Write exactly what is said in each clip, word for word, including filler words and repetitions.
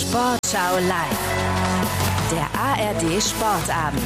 Sportschau live. Der A R D Sportabend.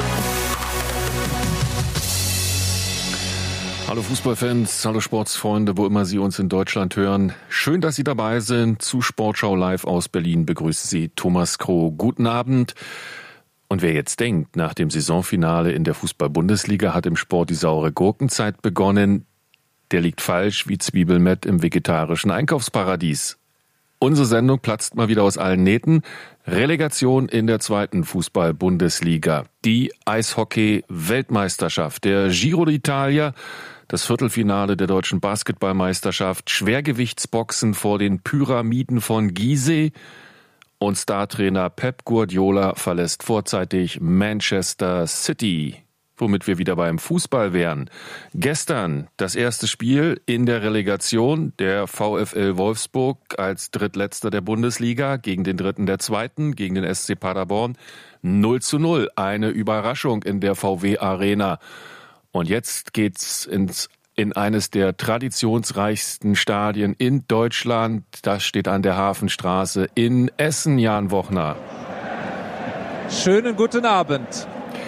Hallo Fußballfans, hallo Sportsfreunde, wo immer Sie uns in Deutschland hören. Schön, dass Sie dabei sind. Zu Sportschau live aus Berlin begrüßt Sie Thomas Kroh. Guten Abend. Und wer jetzt denkt, nach dem Saisonfinale in der Fußball-Bundesliga hat im Sport die saure Gurkenzeit begonnen, der liegt falsch wie Zwiebelmett im vegetarischen Einkaufsparadies. Unsere Sendung platzt mal wieder aus allen Nähten. Relegation in der zweiten Fußball-Bundesliga. Die Eishockey-Weltmeisterschaft, der Giro d'Italia, das Viertelfinale der deutschen Basketballmeisterschaft, Schwergewichtsboxen vor den Pyramiden von Gizeh und Startrainer Pep Guardiola verlässt vorzeitig Manchester City. Womit wir wieder beim Fußball wären. Gestern das erste Spiel in der Relegation, der VfL Wolfsburg als Drittletzter der Bundesliga gegen den Dritten der Zweiten, gegen den S C Paderborn. null zu null, eine Überraschung in der V W Arena. Und jetzt geht's ins, in eines der traditionsreichsten Stadien in Deutschland. Das steht an der Hafenstraße in Essen, Jan Wochner. Schönen guten Abend.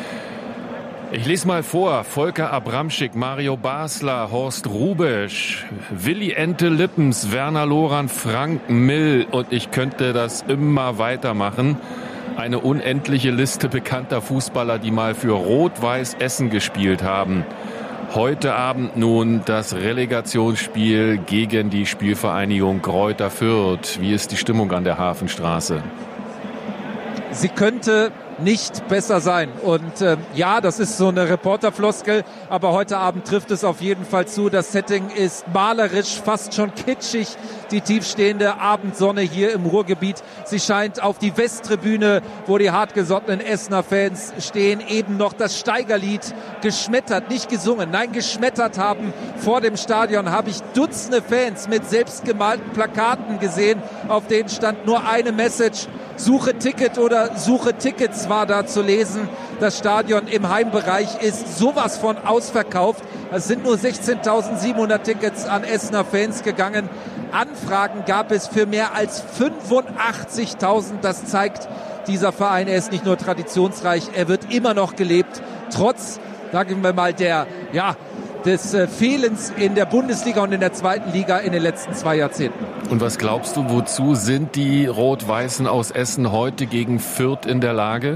Ich lese mal vor. Volker Abramschick, Mario Basler, Horst Rubesch, Willi Ente Lippens, Werner Loran, Frank Mill und ich könnte das immer weitermachen. Eine unendliche Liste bekannter Fußballer, die mal für Rot-Weiß Essen gespielt haben. Heute Abend nun das Relegationsspiel gegen die Spielvereinigung Greuther Fürth. Wie ist die Stimmung an der Hafenstraße? Sie könnte nicht besser sein. Und äh, ja, das ist so eine Reporterfloskel, aber heute Abend trifft es auf jeden Fall zu. Das Setting ist malerisch, fast schon kitschig. Die tiefstehende Abendsonne hier im Ruhrgebiet. Sie scheint auf die Westtribüne, wo die hartgesottenen Essener Fans stehen, eben noch das Steigerlied geschmettert, nicht gesungen, nein, geschmettert haben. Vor dem Stadion habe ich Dutzende Fans mit selbstgemalten Plakaten gesehen, auf denen stand nur eine Message: Suche Ticket oder Suche Tickets war da zu lesen. Das Stadion im Heimbereich ist sowas von ausverkauft. Es sind nur sechzehntausendsiebenhundert Tickets an Essener Fans gegangen. Anfragen gab es für mehr als fünfundachtzigtausend. Das zeigt, dieser Verein, er ist nicht nur traditionsreich, er wird immer noch gelebt. Trotz, sagen wir mal, der, ja, des äh, Fehlens in der Bundesliga und in der zweiten Liga in den letzten zwei Jahrzehnten. Und was glaubst du, wozu sind die Rot-Weißen aus Essen heute gegen Fürth in der Lage?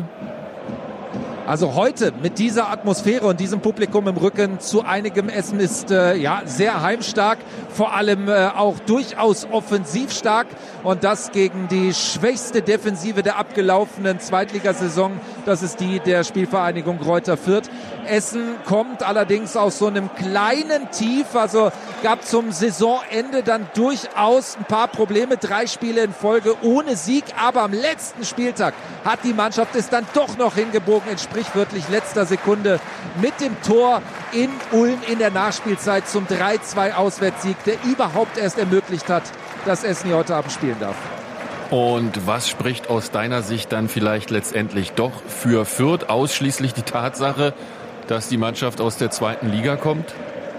Also heute mit dieser Atmosphäre und diesem Publikum im Rücken zu einigem Essen ist äh, ja sehr heimstark, vor allem äh, auch durchaus offensiv stark und das gegen die schwächste Defensive der abgelaufenen Zweitligasaison. Das ist die der Spielvereinigung Greuther Fürth. Essen kommt allerdings aus so einem kleinen Tief, also gab zum Saisonende dann durchaus ein paar Probleme, drei Spiele in Folge ohne Sieg, aber am letzten Spieltag hat die Mannschaft es dann doch noch hingebogen, in sprichwörtlich letzter Sekunde mit dem Tor in Ulm in der Nachspielzeit zum drei zwei Auswärtssieg, der überhaupt erst ermöglicht hat, dass Essen hier heute Abend spielen darf. Und was spricht aus deiner Sicht dann vielleicht letztendlich doch für Fürth? Ausschließlich die Tatsache, dass die Mannschaft aus der zweiten Liga kommt?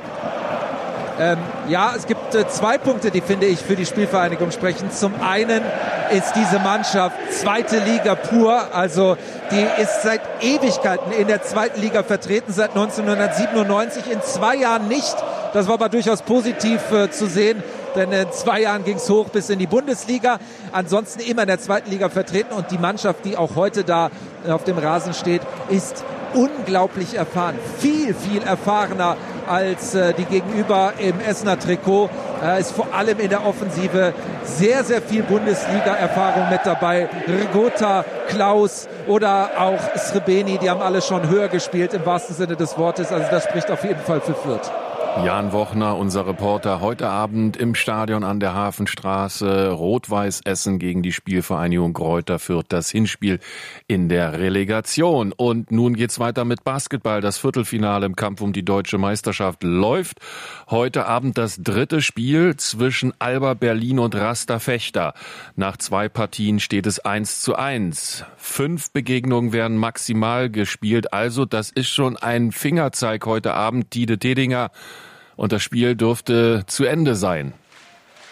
Ähm, ja, es gibt äh, zwei Punkte, die, finde ich, für die Spielvereinigung sprechen. Zum einen ist diese Mannschaft zweite Liga pur, also die ist seit Ewigkeiten in der zweiten Liga vertreten, seit neunzehnhundertsiebenundneunzig, in zwei Jahren nicht. Das war aber durchaus positiv äh, zu sehen, denn in zwei Jahren ging es hoch bis in die Bundesliga. Ansonsten immer in der zweiten Liga vertreten und die Mannschaft, die auch heute da äh, auf dem Rasen steht, ist unglaublich erfahren, viel, viel erfahrener als äh, die Gegenüber im Essener Trikot. Äh, ist vor allem in der Offensive sehr, sehr viel Bundesliga-Erfahrung mit dabei. Rigota, Klaus oder auch Srebeni, die haben alle schon höher gespielt im wahrsten Sinne des Wortes. Also das spricht auf jeden Fall für Fürth. Jan Wochner, unser Reporter, heute Abend im Stadion an der Hafenstraße. Rot-Weiß Essen gegen die Spielvereinigung Greuther Fürth, das Hinspiel in der Relegation. Und nun geht's weiter mit Basketball. Das Viertelfinale im Kampf um die deutsche Meisterschaft läuft. Heute Abend das dritte Spiel zwischen Alba Berlin und Rasta Fechter. Nach zwei Partien steht es eins zu eins. Fünf Begegnungen werden maximal gespielt. Also das ist schon ein Fingerzeig heute Abend. Tide Tedinger. Und das Spiel dürfte zu Ende sein.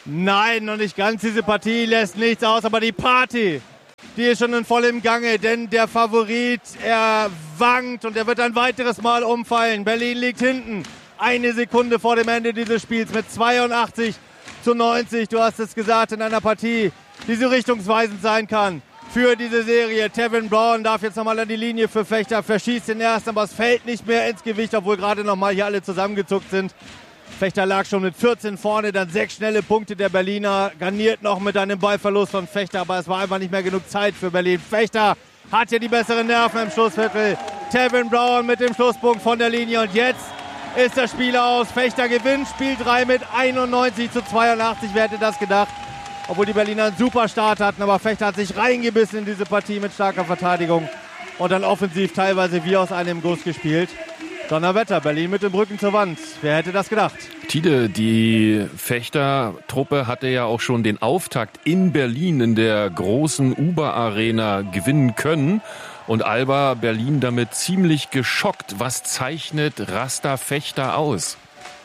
Nein, noch nicht ganz. Diese Partie lässt nichts aus, aber die Party, die ist schon in vollem Gange, denn der Favorit, er wankt und er wird ein weiteres Mal umfallen. Berlin liegt hinten. Eine Sekunde vor dem Ende dieses Spiels mit zweiundachtzig zu neunzig. Du hast es gesagt, in einer Partie, die so richtungsweisend sein kann für diese Serie. Tevin Brown darf jetzt nochmal an die Linie für Fechter, verschießt den ersten, aber es fällt nicht mehr ins Gewicht, obwohl gerade nochmal hier alle zusammengezuckt sind. Fechter lag schon mit vierzehn vorne, dann sechs schnelle Punkte der Berliner, garniert noch mit einem Ballverlust von Fechter, aber es war einfach nicht mehr genug Zeit für Berlin. Fechter hat hier die besseren Nerven im Schlussviertel. Tevin Brown mit dem Schlusspunkt von der Linie und jetzt ist das Spiel aus. Fechter gewinnt Spiel drei mit einundneunzig zu zweiundachtzig. Wer hätte das gedacht? Obwohl die Berliner einen super Start hatten, aber Fechter hat sich reingebissen in diese Partie mit starker Verteidigung und dann offensiv teilweise wie aus einem Guss gespielt. Donnerwetter, Berlin mit dem Rücken zur Wand. Wer hätte das gedacht? Tide, die Fechter-Truppe hatte ja auch schon den Auftakt in Berlin in der großen Uber-Arena gewinnen können. Und Alba Berlin damit ziemlich geschockt. Was zeichnet Rasta Fechter aus?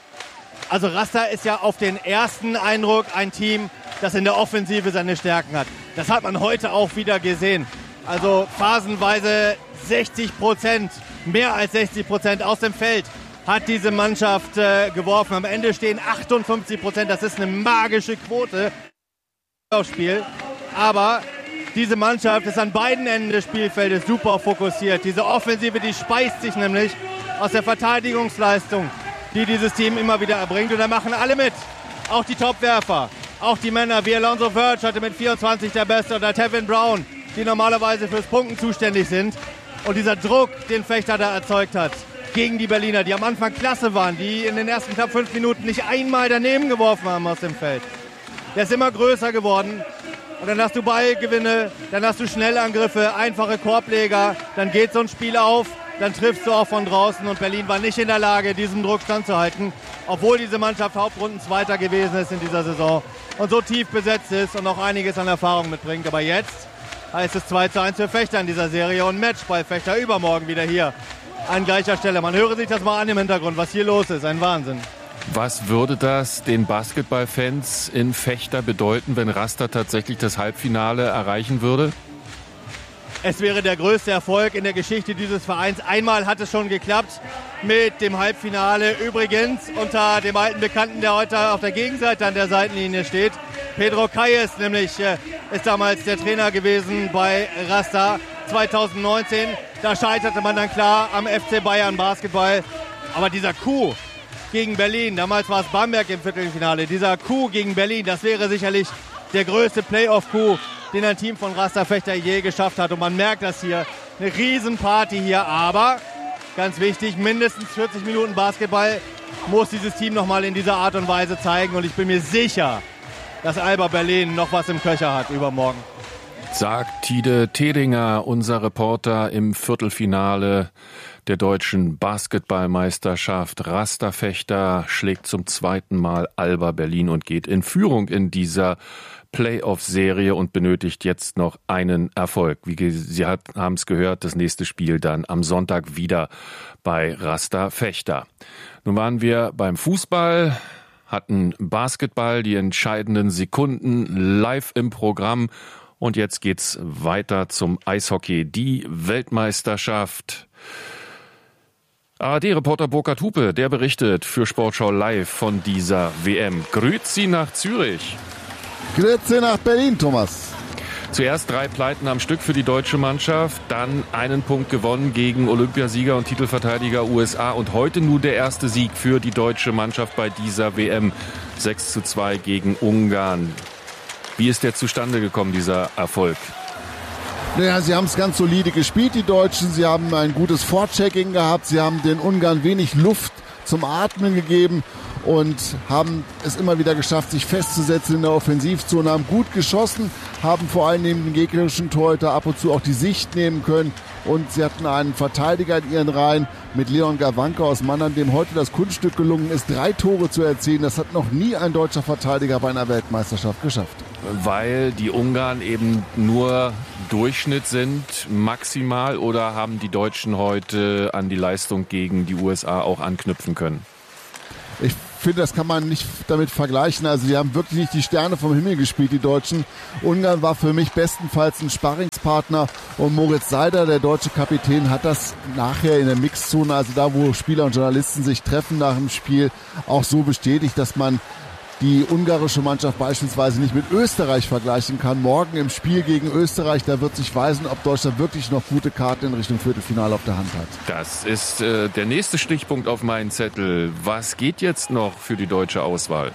Also Rasta ist ja auf den ersten Eindruck ein Team, das in der Offensive seine Stärken hat. Das hat man heute auch wieder gesehen. Also phasenweise sechzig Prozent, mehr als sechzig Prozent aus dem Feld hat diese Mannschaft äh, geworfen. Am Ende stehen achtundfünfzig Prozent. Das ist eine magische Quote aufs Spiel. Aber diese Mannschaft ist an beiden Enden des Spielfeldes super fokussiert. Diese Offensive, die speist sich nämlich aus der Verteidigungsleistung, die dieses Team immer wieder erbringt. Und da machen alle mit. Auch die Topwerfer, auch die Männer wie Alonso Verge hatte mit vierundzwanzig der Beste oder Tevin Brown, die normalerweise fürs Punkten zuständig sind. Und dieser Druck, den Fechter da erzeugt hat gegen die Berliner, die am Anfang klasse waren, die in den ersten knapp fünf Minuten nicht einmal daneben geworfen haben aus dem Feld. Der ist immer größer geworden. Und dann hast du Ballgewinne, dann hast du Schnellangriffe, einfache Korbleger, dann geht so ein Spiel auf, dann triffst du auch von draußen und Berlin war nicht in der Lage, diesem Druck standzuhalten, obwohl diese Mannschaft Hauptrundenzweiter gewesen ist in dieser Saison und so tief besetzt ist und noch einiges an Erfahrung mitbringt. Aber jetzt heißt es zwei zu eins für Fechter in dieser Serie und Matchball Fechter übermorgen wieder hier an gleicher Stelle. Man höre sich das mal an im Hintergrund, was hier los ist, ein Wahnsinn. Was würde das den Basketballfans in Fechter bedeuten, wenn Rasta tatsächlich das Halbfinale erreichen würde? Es wäre der größte Erfolg in der Geschichte dieses Vereins. Einmal hat es schon geklappt mit dem Halbfinale. Übrigens unter dem alten Bekannten, der heute auf der Gegenseite an der Seitenlinie steht. Pedro Calles nämlich äh, ist damals der Trainer gewesen bei Rasta zweitausendneunzehn. Da scheiterte man dann klar am F C Bayern Basketball. Aber dieser Coup gegen Berlin, damals war es Bamberg im Viertelfinale, dieser Coup gegen Berlin, das wäre sicherlich der größte Playoff-Coup, den ein Team von Rasta Fechter je geschafft hat. Und man merkt das hier, eine Riesenparty hier, aber ganz wichtig, mindestens vierzig Minuten Basketball muss dieses Team nochmal in dieser Art und Weise zeigen. Und ich bin mir sicher, dass Alba Berlin noch was im Köcher hat übermorgen. Sagt Tide Tedinger, unser Reporter im Viertelfinale der deutschen Basketballmeisterschaft. Rasta Fechter schlägt zum zweiten Mal Alba Berlin und geht in Führung in dieser Playoff-Serie und benötigt jetzt noch einen Erfolg. Wie Sie haben es gehört, das nächste Spiel dann am Sonntag wieder bei Rasta Fechter. Nun waren wir beim Fußball, hatten Basketball, die entscheidenden Sekunden live im Programm. Und jetzt geht's weiter zum Eishockey. Die Weltmeisterschaft. A R D-Reporter Burkhard Hupe, der berichtet für Sportschau Live von dieser W M. Grüezi nach Zürich. Grüezi nach Berlin, Thomas. Zuerst drei Pleiten am Stück für die deutsche Mannschaft, dann einen Punkt gewonnen gegen Olympiasieger und Titelverteidiger U S A und heute nur der erste Sieg für die deutsche Mannschaft bei dieser W M. sechs zu zwei gegen Ungarn. Wie ist der zustande gekommen, dieser Erfolg? Naja, sie haben es ganz solide gespielt, die Deutschen. Sie haben ein gutes Vorchecking gehabt. Sie haben den Ungarn wenig Luft zum Atmen gegeben und haben es immer wieder geschafft, sich festzusetzen in der Offensivzone, haben gut geschossen, haben vor allem neben den gegnerischen Torhüter ab und zu auch die Sicht nehmen können. Und sie hatten einen Verteidiger in ihren Reihen mit Leon Gawanka aus Mannheim, dem heute das Kunststück gelungen ist, drei Tore zu erzielen. Das hat noch nie ein deutscher Verteidiger bei einer Weltmeisterschaft geschafft. Weil die Ungarn eben nur Durchschnitt sind, maximal, oder haben die Deutschen heute an die Leistung gegen die U S A auch anknüpfen können? Ich finde, das kann man nicht damit vergleichen. Also die haben wirklich nicht die Sterne vom Himmel gespielt, die Deutschen. Ungarn war für mich bestenfalls ein Sparringspartner und Moritz Seider, der deutsche Kapitän, hat das nachher in der Mixzone, also da, wo Spieler und Journalisten sich treffen nach dem Spiel, auch so bestätigt, dass man die ungarische Mannschaft beispielsweise nicht mit Österreich vergleichen kann. Morgen im Spiel gegen Österreich, da wird sich weisen, ob Deutschland wirklich noch gute Karten in Richtung Viertelfinale auf der Hand hat. Das ist äh, der nächste Stichpunkt auf meinen Zettel. Was geht jetzt noch für die deutsche Auswahl?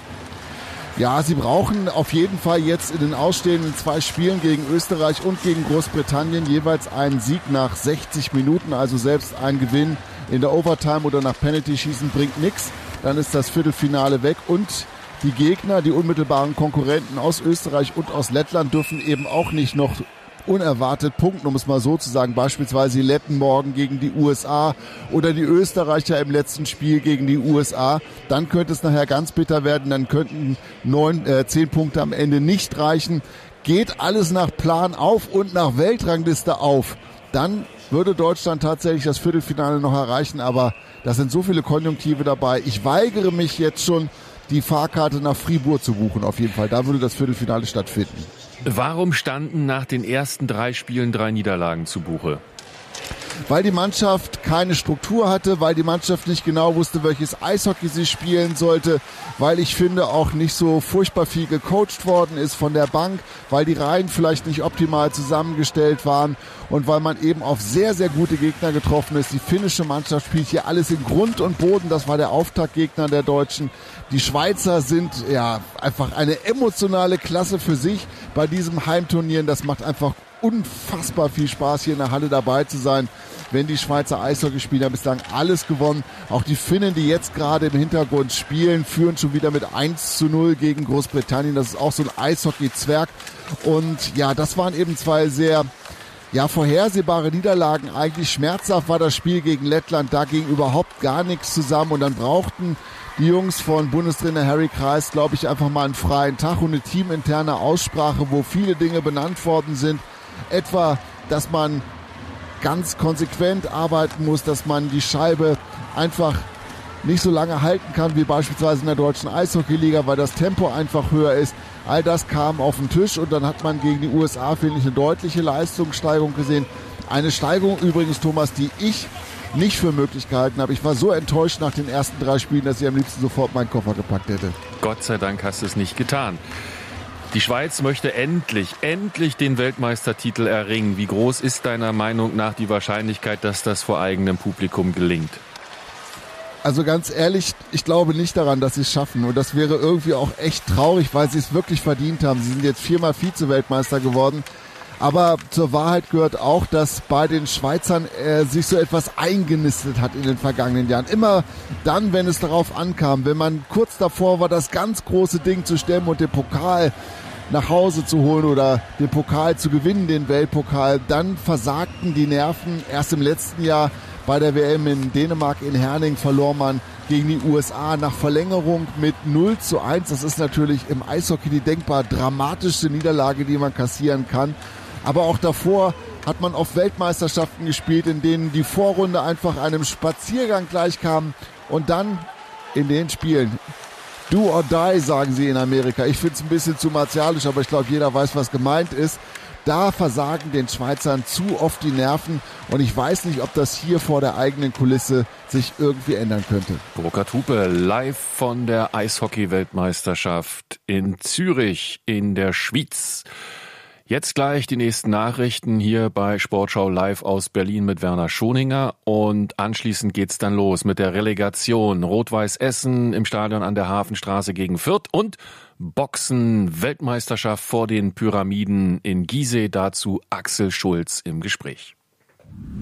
Ja, sie brauchen auf jeden Fall jetzt in den ausstehenden zwei Spielen gegen Österreich und gegen Großbritannien jeweils einen Sieg nach sechzig Minuten. Also selbst ein Gewinn in der Overtime oder nach Penalty-Schießen bringt nichts. Dann ist das Viertelfinale weg und die Gegner, die unmittelbaren Konkurrenten aus Österreich und aus Lettland dürfen eben auch nicht noch unerwartet punkten, um es mal so zu sagen. Beispielsweise die Letten morgen gegen die U S A oder die Österreicher im letzten Spiel gegen die U S A. Dann könnte es nachher ganz bitter werden. Dann könnten neun, äh, zehn Punkte am Ende nicht reichen. Geht alles nach Plan auf und nach Weltrangliste auf, dann würde Deutschland tatsächlich das Viertelfinale noch erreichen. Aber da sind so viele Konjunktive dabei. Ich weigere mich jetzt schon, die Fahrkarte nach Fribourg zu buchen. Auf jeden Fall, da würde das Viertelfinale stattfinden. Warum standen nach den ersten drei Spielen drei Niederlagen zu Buche? Weil die Mannschaft keine Struktur hatte, weil die Mannschaft nicht genau wusste, welches Eishockey sie spielen sollte, weil ich finde auch nicht so furchtbar viel gecoacht worden ist von der Bank, weil die Reihen vielleicht nicht optimal zusammengestellt waren und weil man eben auf sehr, sehr gute Gegner getroffen ist. Die finnische Mannschaft spielt hier alles in Grund und Boden, das war der Auftaktgegner der Deutschen. Die Schweizer sind ja einfach eine emotionale Klasse für sich bei diesem Heimturnier. Das macht einfach unfassbar viel Spaß, hier in der Halle dabei zu sein, wenn die Schweizer Eishockeyspieler bislang alles gewonnen. Auch die Finnen, die jetzt gerade im Hintergrund spielen, führen schon wieder mit eins zu null gegen Großbritannien. Das ist auch so ein Eishockey-Zwerg. Und ja, das waren eben zwei sehr ja, vorhersehbare Niederlagen. Eigentlich schmerzhaft war das Spiel gegen Lettland. Da ging überhaupt gar nichts zusammen. Und dann brauchten die Jungs von Bundestrainer Harry Kreis, glaube ich, einfach mal einen freien Tag und eine teaminterne Aussprache, wo viele Dinge benannt worden sind. Etwa, dass man ganz konsequent arbeiten muss, dass man die Scheibe einfach nicht so lange halten kann wie beispielsweise in der deutschen Eishockeyliga, weil das Tempo einfach höher ist. All das kam auf den Tisch und dann hat man gegen die U S A, finde ich, eine deutliche Leistungssteigerung gesehen. Eine Steigerung übrigens, Thomas, die ich nicht für möglich gehalten habe. Ich war so enttäuscht nach den ersten drei Spielen, dass ich am liebsten sofort meinen Koffer gepackt hätte. Gott sei Dank hast du es nicht getan. Die Schweiz möchte endlich, endlich den Weltmeistertitel erringen. Wie groß ist deiner Meinung nach die Wahrscheinlichkeit, dass das vor eigenem Publikum gelingt? Also ganz ehrlich, ich glaube nicht daran, dass sie es schaffen. Und das wäre irgendwie auch echt traurig, weil sie es wirklich verdient haben. Sie sind jetzt viermal Vize-Weltmeister geworden. Aber zur Wahrheit gehört auch, dass bei den Schweizern äh, sich so etwas eingenistet hat in den vergangenen Jahren. Immer dann, wenn es darauf ankam, wenn man kurz davor war, das ganz große Ding zu stemmen und den Pokal nach Hause zu holen oder den Pokal zu gewinnen, den Weltpokal, dann versagten die Nerven. Erst im letzten Jahr bei der W M in Dänemark in Herning verlor man gegen die U S A nach Verlängerung mit null zu eins. Das ist natürlich im Eishockey die denkbar dramatischste Niederlage, die man kassieren kann. Aber auch davor hat man auf Weltmeisterschaften gespielt, in denen die Vorrunde einfach einem Spaziergang gleichkam. Und dann in den Spielen, do or die, sagen sie in Amerika. Ich finde es ein bisschen zu martialisch, aber ich glaube, jeder weiß, was gemeint ist. Da versagen den Schweizern zu oft die Nerven. Und ich weiß nicht, ob das hier vor der eigenen Kulisse sich irgendwie ändern könnte. Burkhard Hupe live von der Eishockey-Weltmeisterschaft in Zürich in der Schweiz. Jetzt gleich die nächsten Nachrichten hier bei Sportschau live aus Berlin mit Werner Schoninger und anschließend geht's dann los mit der Relegation. Rot-Weiß Essen im Stadion an der Hafenstraße gegen Fürth und Boxen Weltmeisterschaft vor den Pyramiden in Gizeh. Dazu Axel Schulz im Gespräch.